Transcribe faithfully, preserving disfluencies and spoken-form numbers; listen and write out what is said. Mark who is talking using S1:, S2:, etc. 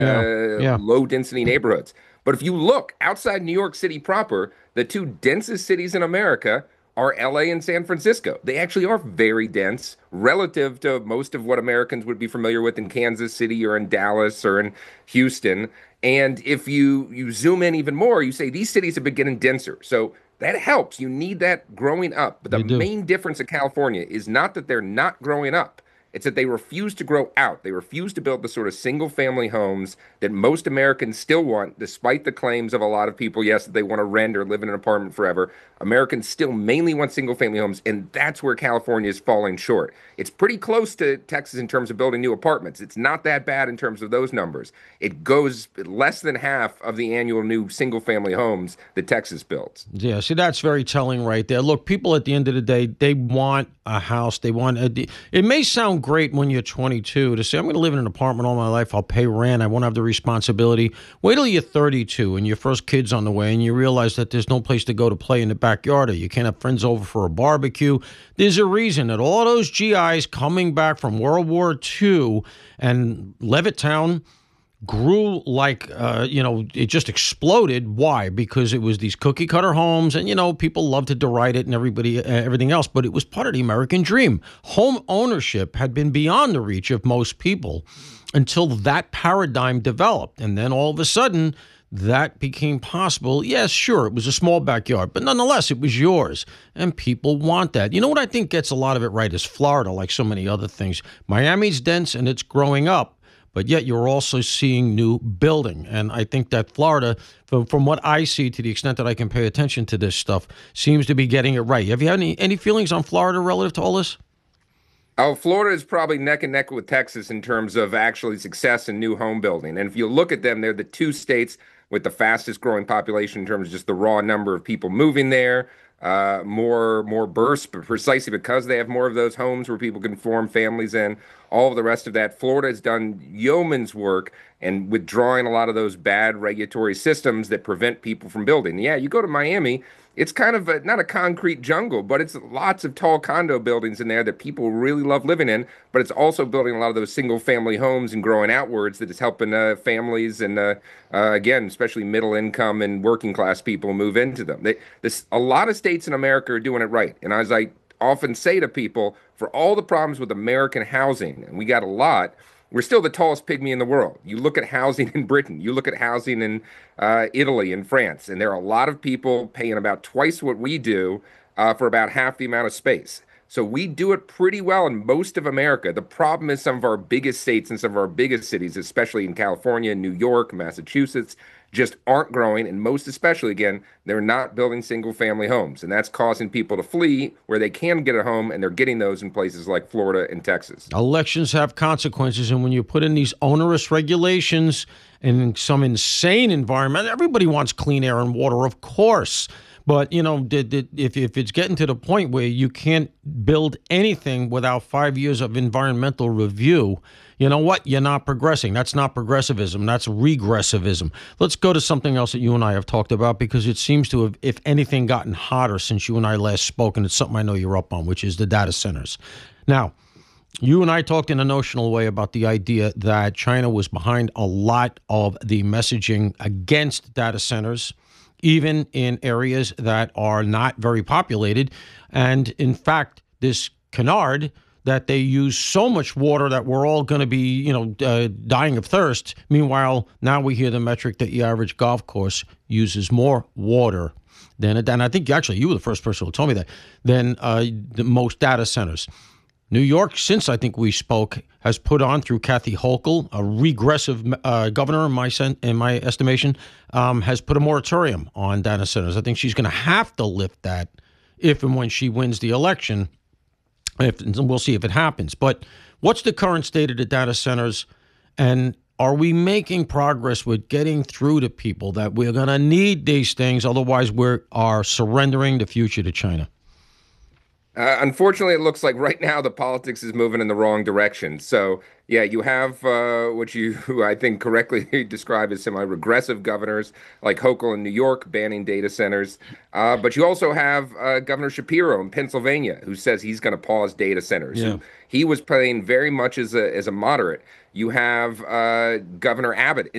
S1: Yeah.
S2: uh,
S1: Yeah.
S2: low density neighborhoods. But if you look outside New York City proper, the two densest cities in America are L A and San Francisco. They actually are very dense relative to most of what Americans would be familiar with in Kansas City or in Dallas or in Houston. And if you you zoom in even more, you say these cities have been getting denser. So that helps. You need that growing up. But the
S1: They do.
S2: main difference in California is not that they're not growing up. It's that they refuse to grow out. They refuse to build the sort of single family homes that most Americans still want, despite the claims of a lot of people, yes, that they want to rent or live in an apartment forever. Americans still mainly want single family homes, and that's where California is falling short. It's pretty close to Texas in terms of building new apartments. It's not that bad in terms of those numbers. It goes less than half of the annual new single family homes that Texas builds.
S1: Yeah, see, that's very telling right there. Look, people at the end of the day, they want a house. They want a, it may sound great when you're twenty-two to say, I'm going to live in an apartment all my life. I'll pay rent. I won't have the responsibility. Wait till you're thirty-two and your first kid's on the way and you realize that there's no place to go to play in the backyard or you can't have friends over for a barbecue. There's a reason that all those G Is coming back from World War Two and Levittown grew like, uh, you know, it just exploded. Why? Because it was these cookie cutter homes and, you know, people loved to deride it and everybody, uh, everything else, but it was part of the American dream. Home ownership had been beyond the reach of most people until that paradigm developed. And then all of a sudden, that became possible. Yes, sure, it was a small backyard, but nonetheless, it was yours. And people want that. You know what I think gets a lot of it right is Florida, like so many other things. Miami's dense and it's growing up. But yet you're also seeing new building. And I think that Florida, from, from what I see, to the extent that I can pay attention to this stuff, seems to be getting it right. Have you had any, any feelings on Florida relative to all this?
S2: Oh, Florida is probably neck and neck with Texas in terms of actually success in new home building. And if you look at them, they're the two states with the fastest growing population in terms of just the raw number of people moving there. Uh, more more bursts, but precisely because they have more of those homes where people can form families in. All of the rest of that, Florida has done yeoman's work and withdrawing a lot of those bad regulatory systems that prevent people from building. Yeah, you go to Miami, it's kind of a, not a concrete jungle, but it's lots of tall condo buildings in there that people really love living in. But it's also building a lot of those single family homes and growing outwards that is helping uh, families and uh, uh, again, especially middle income and working class people move into them. They, this a lot of states in America are doing it right. And as I often say to people, for all the problems with American housing, and we got a lot, we're still the tallest pygmy in the world. You look at housing in Britain, you look at housing in uh, Italy and France, and there are a lot of people paying about twice what we do uh, for about half the amount of space. So we do it pretty well in most of America. The problem is some of our biggest states and some of our biggest cities, especially in California, New York, Massachusetts, just aren't growing. And most especially, again, they're not building single family homes. And that's causing people to flee where they can get a home, and they're getting those in places like Florida and Texas.
S1: Elections have consequences. And when you put in these onerous regulations in some insane environment, everybody wants clean air and water, of course. But, you know, if, if it's getting to the point where you can't build anything without five years of environmental review, you know what? You're not progressing. That's not progressivism. That's regressivism. Let's go to something else that you and I have talked about, because it seems to have, if anything, gotten hotter since you and I last spoke, and it's something I know you're up on, which is the data centers. Now, you and I talked in a notional way about the idea that China was behind a lot of the messaging against data centers, even in areas that are not very populated. And in fact, this canard that they use so much water that we're all going to be, you know, uh, dying of thirst. Meanwhile, now we hear the metric that the average golf course uses more water than, and I think actually you were the first person who told me that, than uh, the most data centers. New York, since I think we spoke, has put on through Kathy Hochul, a regressive uh, governor in my sen- in my estimation, um, has put a moratorium on data centers. I think she's going to have to lift that if and when she wins the election. If, we'll see if it happens. But what's the current state of the data centers, and are we making progress with getting through to people that we're going to need these things, otherwise we are surrendering the future to China?
S2: Uh, unfortunately, it looks like right now the politics is moving in the wrong direction. So, yeah, you have uh, what you, who I think correctly describe as semi-regressive governors like Hochul in New York banning data centers. Uh, but you also have uh, Governor Shapiro in Pennsylvania, who says he's going to pause data centers,
S1: Yeah.
S2: who he was playing very much as a, as a moderate. You have uh, Governor Abbott